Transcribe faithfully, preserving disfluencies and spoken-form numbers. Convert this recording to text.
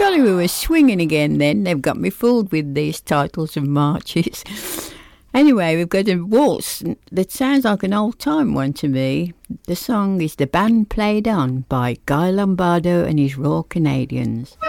Golly, we were swinging again then. They've got me fooled with these titles of marches. Anyway, we've got a waltz that sounds like an old-time one to me. The song is The Band Played On by Guy Lombardo and his Raw Canadians.